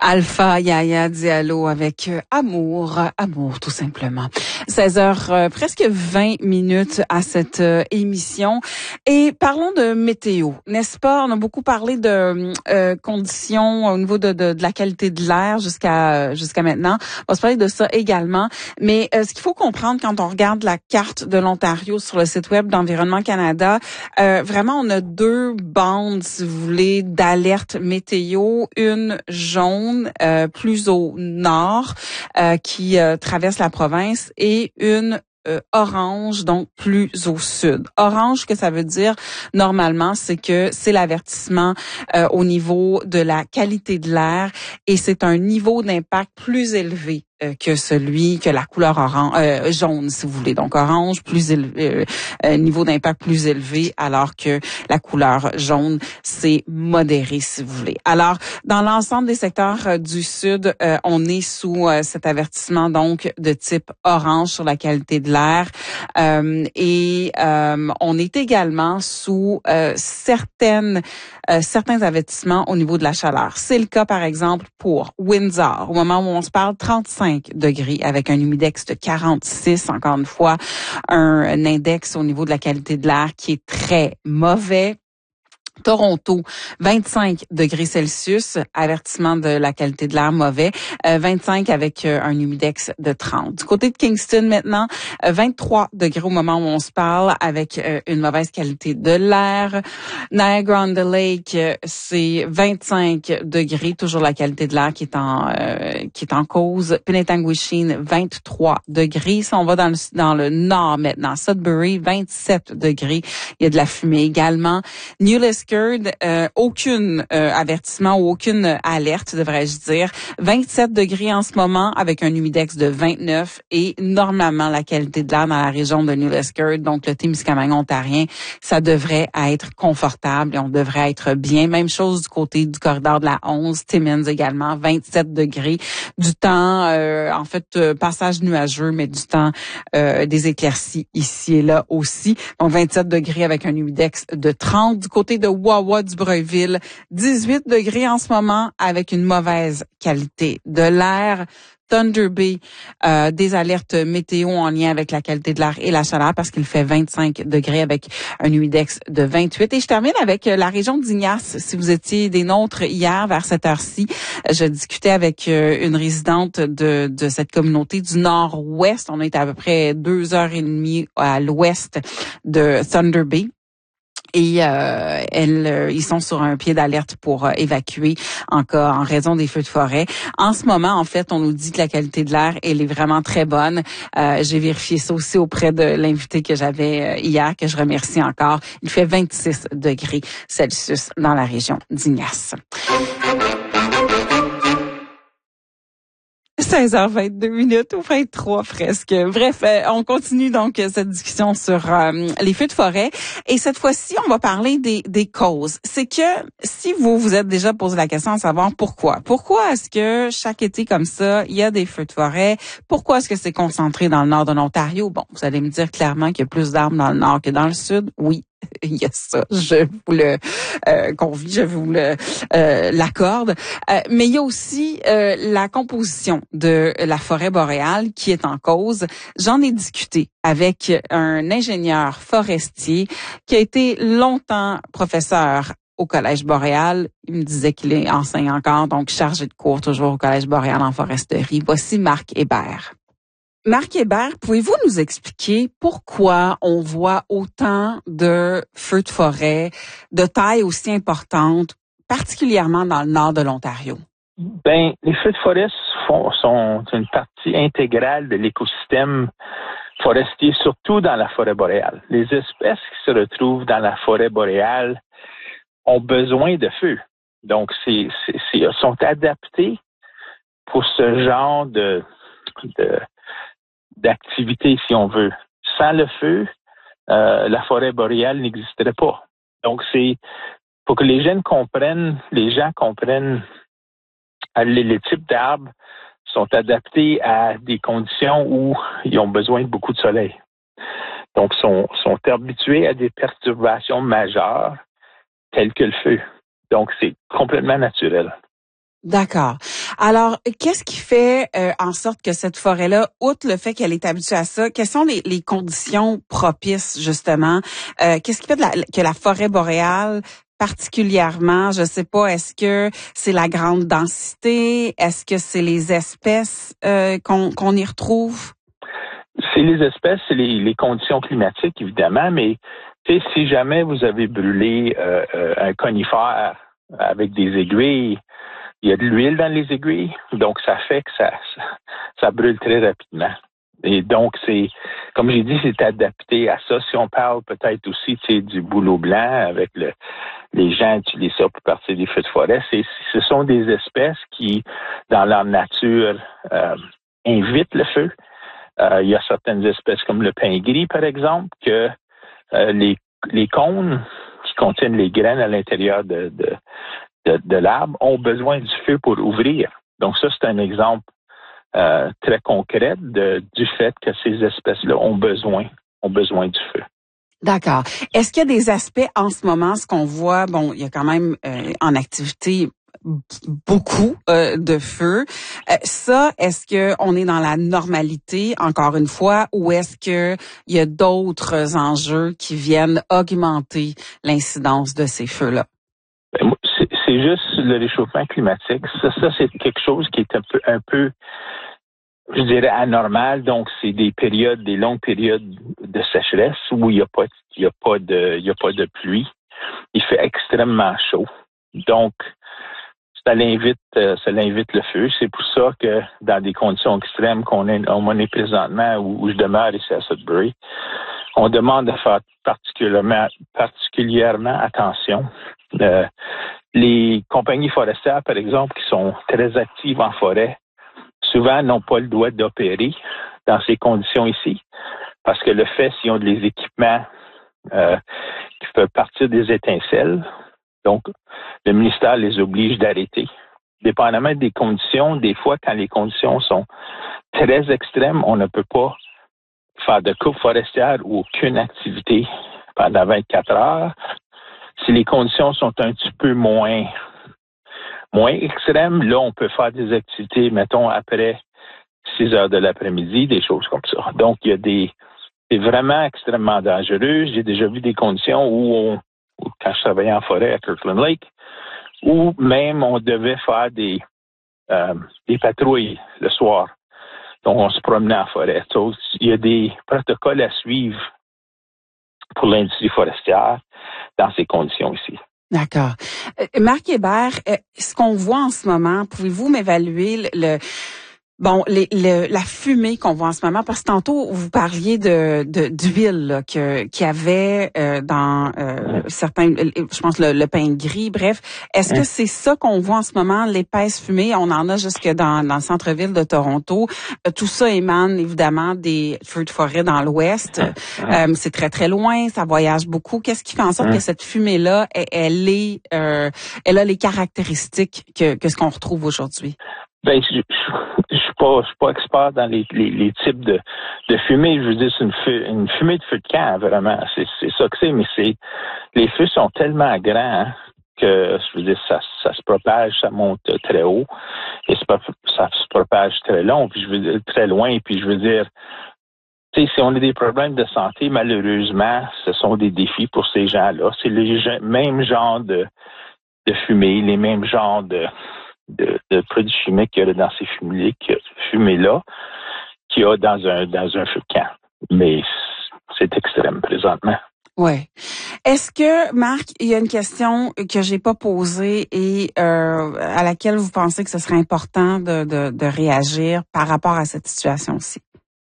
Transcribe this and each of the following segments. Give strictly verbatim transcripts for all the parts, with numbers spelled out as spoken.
Alpha Yaya Diallo avec euh, Amour, Amour tout simplement. seize heures, euh, presque vingt minutes à cette euh, émission. Et parlons de météo, n'est-ce pas? On a beaucoup parlé de euh, conditions au niveau de, de, de la qualité de l'air jusqu'à jusqu'à maintenant. On va se parler de ça également. Mais euh, ce qu'il faut comprendre quand on regarde la carte de l'Ontario sur le site web d'Environnement Canada, euh, vraiment on a deux bandes, si vous voulez, d'alerte météo. Une jaune, Euh, plus au nord, euh, qui euh, traverse la province, et une euh, orange, donc plus au sud. Orange, ce que ça veut dire normalement, c'est que c'est l'avertissement euh, au niveau de la qualité de l'air, et c'est un niveau d'impact plus élevé euh, que celui, que la couleur orange, euh, jaune, si vous voulez. Donc orange, plus élevé, euh, niveau d'impact plus élevé, alors que la couleur jaune, c'est modéré, si vous voulez. Alors, dans l'ensemble des secteurs euh, du sud, euh, on est sous euh, cet avertissement donc de type orange sur la qualité de l'air, euh, et euh, on est également sous euh, certaines euh, certains avertissements au niveau de la chaleur. C'est le cas, par exemple, pour Windsor, au moment où on se parle, trente-cinq degrés avec un humidex de quarante-six, encore une fois, un, un index au niveau de la qualité de l'air qui est très mauvais. Toronto, vingt-cinq degrés Celsius, avertissement de la qualité de l'air mauvais, euh, vingt-cinq avec euh, un humidex de trente. Du côté de Kingston maintenant, euh, vingt-trois degrés au moment où on se parle, avec euh, une mauvaise qualité de l'air. Niagara-on-the-Lake, euh, c'est vingt-cinq degrés, toujours la qualité de l'air qui est en euh, qui est en cause. Penetanguishene, vingt-trois degrés. Si on va dans le dans le nord maintenant, Sudbury, vingt-sept degrés. Il y a de la fumée également. New Liskeard, Euh, aucune euh, avertissement ou aucune alerte, devrais-je dire. vingt-sept degrés en ce moment avec un humidex de vingt-neuf, et normalement la qualité de l'air dans la région de New Liskeard, donc le Témiscamingue ontarien, ça devrait être confortable et on devrait être bien. Même chose du côté du corridor de la onze, Timmins également, vingt-sept degrés. Du temps, euh, en fait, euh, passage nuageux, mais du temps euh, des éclaircies ici et là aussi. Donc vingt-sept degrés avec un humidex de trente. Du côté de Wawa du Breuil-Ville, dix-huit degrés en ce moment avec une mauvaise qualité de l'air. Thunder Bay, euh, des alertes météo en lien avec la qualité de l'air et la chaleur parce qu'il fait vingt-cinq degrés avec un humidex de vingt-huit. Et je termine avec la région d'Ignace. Si vous étiez des nôtres hier vers cette heure-ci, je discutais avec une résidente de, de cette communauté du nord-ouest. On est à peu près deux heures et demie à l'ouest de Thunder Bay. Et euh, elles, euh, ils sont sur un pied d'alerte pour euh, évacuer en cas, en raison des feux de forêt. En ce moment, en fait, on nous dit que la qualité de l'air, elle est vraiment très bonne. Euh, j'ai vérifié ça aussi auprès de l'invité que j'avais euh, hier, que je remercie encore. Il fait vingt-six degrés Celsius dans la région d'Ignace. seize heures vingt-deux minutes ou vingt-trois presque. Bref, euh, on continue donc cette discussion sur euh, les feux de forêt. Et cette fois-ci, on va parler des, des causes. C'est que si vous vous êtes déjà posé la question de savoir pourquoi. Pourquoi est-ce que chaque été comme ça, il y a des feux de forêt? Pourquoi est-ce que c'est concentré dans le nord de l'Ontario? Bon, vous allez me dire clairement qu'il y a plus d'arbres dans le nord que dans le sud. Oui. Il y a ça, je vous le euh, convie, je vous le euh, l'accorde. Euh, mais il y a aussi euh, la composition de la forêt boréale qui est en cause. J'en ai discuté avec un ingénieur forestier qui a été longtemps professeur au Collège boréal. Il me disait qu'il est enseigne encore, donc chargé de cours toujours au Collège boréal en foresterie. Voici Marc Hébert. Marc Hébert, pouvez-vous nous expliquer pourquoi on voit autant de feux de forêt de taille aussi importante, particulièrement dans le nord de l'Ontario? Ben, les feux de forêt sont, sont une partie intégrale de l'écosystème forestier, surtout dans la forêt boréale. Les espèces qui se retrouvent dans la forêt boréale ont besoin de feu. Donc, c'est, c'est, c'est sont adaptés pour ce genre de, de d'activité, si on veut. Sans le feu, euh, la forêt boréale n'existerait pas. Donc, c'est pour que les jeunes comprennent, les gens comprennent les, les types d'arbres sont adaptés à des conditions où ils ont besoin de beaucoup de soleil. Donc, sont, sont habitués à des perturbations majeures telles que le feu. Donc, c'est complètement naturel. D'accord. Alors, qu'est-ce qui fait euh, en sorte que cette forêt-là, outre le fait qu'elle est habituée à ça, quelles sont les, les conditions propices, justement? Euh, qu'est-ce qui fait de la, que la forêt boréale, particulièrement, je sais pas, est-ce que c'est la grande densité? Est-ce que c'est les espèces euh, qu'on, qu'on y retrouve? C'est les espèces, c'est les, les conditions climatiques, évidemment, mais si jamais vous avez brûlé euh, euh, un conifère avec des aiguilles, il y a de l'huile dans les aiguilles, donc ça fait que ça, ça, ça brûle très rapidement. Et donc, c'est, comme j'ai dit, c'est adapté à ça. Si on parle peut-être aussi, tu sais, du bouleau blanc, avec le, les gens utilisent ça pour partir des feux de forêt, c'est, ce sont des espèces qui, dans leur nature, euh, invitent le feu. Euh, il y a certaines espèces comme le pin gris, par exemple, que euh, les, les cônes qui contiennent les graines à l'intérieur de, de, de, de l'arbre ont besoin du feu pour ouvrir. Donc ça, c'est un exemple euh, très concret de, du fait que ces espèces-là ont besoin, ont besoin du feu. D'accord. Est-ce qu'il y a des aspects en ce moment, ce qu'on voit, bon, il y a quand même euh, en activité beaucoup euh, de feux. Euh, ça, est-ce que on est dans la normalité, encore une fois, ou est-ce que il y a d'autres enjeux qui viennent augmenter l'incidence de ces feux-là? C'est, c'est juste le réchauffement climatique. Ça, ça, c'est quelque chose qui est un peu, un peu, je dirais, anormal. Donc, c'est des périodes, des longues périodes de sécheresse où il n'y a pas, il y a pas de, il y a pas de pluie. Il fait extrêmement chaud. Donc, ça l'invite, ça l'invite le feu. C'est pour ça que dans des conditions extrêmes qu'on est, on est présentement où, où je demeure ici à Sudbury, on demande de faire particulièrement, particulièrement attention. Euh, les compagnies forestières, par exemple, qui sont très actives en forêt, souvent n'ont pas le droit d'opérer dans ces conditions ici, parce que le fait, s'ils ont des équipements euh, qui peuvent partir des étincelles, donc le ministère les oblige d'arrêter. Dépendamment des conditions, des fois, quand les conditions sont très extrêmes, on ne peut pas faire de coupe forestière ou aucune activité pendant vingt-quatre heures. Si les conditions sont un petit peu moins, moins extrêmes, là, on peut faire des activités, mettons, après six heures de l'après-midi, des choses comme ça. Donc, il y a des... C'est vraiment extrêmement dangereux. J'ai déjà vu des conditions où, on, où quand je travaillais en forêt à Kirkland Lake, où même on devait faire des, euh, des patrouilles le soir. Donc, on se promenait en forêt. Donc, il y a des protocoles à suivre pour l'industrie forestière dans ces conditions ici. D'accord. Euh, Marc Hébert, euh, ce qu'on voit en ce moment, pouvez-vous m'évaluer le... le Bon, les, le, la fumée qu'on voit en ce moment, parce que tantôt vous parliez de, de d'huile là, que qu'il y avait euh, dans euh, certains, je pense le, le pain gris. Bref, est-ce que c'est ça qu'on voit en ce moment, l'épaisse fumée? On en a jusque dans, dans le centre-ville de Toronto. Euh, tout ça émane évidemment des feux de forêt dans l'Ouest. Euh, c'est très très loin, ça voyage beaucoup. Qu'est-ce qui fait en sorte que cette fumée-là, elle, elle est, euh, elle a les caractéristiques que que ce qu'on retrouve aujourd'hui? Ben, je, je, je suis pas, je suis pas expert dans les, les, les types de, de fumée. Je veux dire, c'est une, feu, une fumée de feu de camp, vraiment. C'est, c'est ça que c'est, mais c'est, les feux sont tellement grands hein, que, je veux dire, ça, ça se propage, ça monte très haut, et ça, ça se propage très long, puis je veux dire, très loin, puis je veux dire, tu sais, si on a des problèmes de santé, malheureusement, ce sont des défis pour ces gens-là. C'est le même genre de, de fumée, les mêmes genres de De, de produits chimiques qu'il y a dans ces fumées-là qu'il y a dans un, dans un feu de camp. Mais c'est extrême présentement. Oui. Est-ce que, Marc, il y a une question que j'ai pas posée et euh, à laquelle vous pensez que ce serait important de, de, de réagir par rapport à cette situation-ci?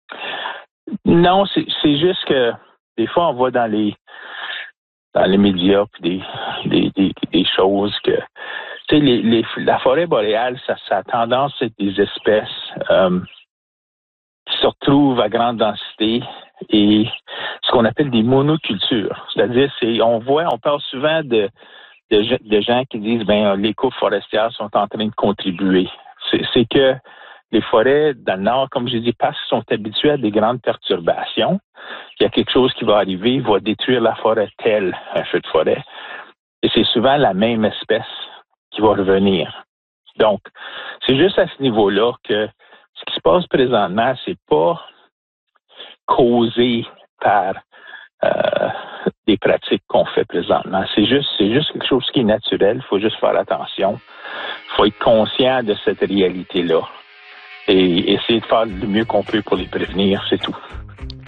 Non, c'est, c'est juste que des fois, on voit dans les dans les médias puis des, des, des, des choses que tu sais, les, les, la forêt boréale, ça, ça a tendance à être des espèces euh, qui se retrouvent à grande densité et ce qu'on appelle des monocultures. C'est-à-dire, c'est, on voit, on parle souvent de, de, de gens qui disent, ben, les coupes forestières sont en train de contribuer. C'est, c'est que les forêts dans le nord, comme j'ai dit, parce qu'ils sont habitués à des grandes perturbations, il y a quelque chose qui va arriver, il va détruire la forêt tel un feu de forêt. Et c'est souvent la même espèce qui va revenir. Donc, c'est juste à ce niveau-là que ce qui se passe présentement, c'est pas causé par euh, des pratiques qu'on fait présentement. C'est juste, c'est juste quelque chose qui est naturel. Il faut juste faire attention. Il faut être conscient de cette réalité-là et essayer de faire le mieux qu'on peut pour les prévenir, c'est tout.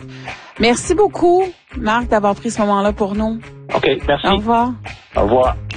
Merci beaucoup, Marc, d'avoir pris ce moment-là pour nous. OK, merci. Au revoir. Au revoir.